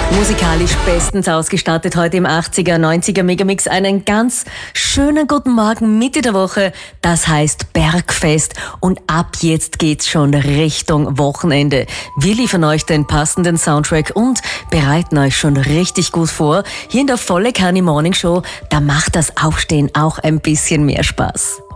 Musikalisch bestens ausgestattet heute im 80er, 90er Megamix. Einen ganz schönen guten Morgen Mitte der Woche. Das heißt Bergfest und ab jetzt geht's schon Richtung Wochenende. Wir liefern euch den passenden Soundtrack und bereiten euch schon richtig gut vor. Hier in der Volle Kanni Morning Show, da macht das Aufstehen auch ein bisschen mehr Spaß.